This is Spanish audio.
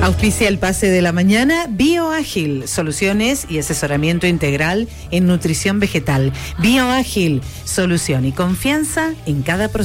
Auspicia el pase de la mañana BioAgil, soluciones y asesoramiento integral en nutrición vegetal. BioAgil, solución y confianza en cada proceso.